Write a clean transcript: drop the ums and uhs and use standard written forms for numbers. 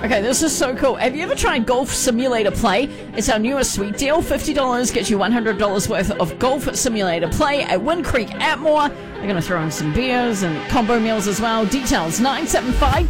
Okay, this is so cool. Have you ever tried Golf Simulator Play? It's our newest sweet deal. $50 gets you $100 worth of Golf Simulator Play at Wind Creek Atmore. They're going to throw in some beers and combo meals as well. Details 975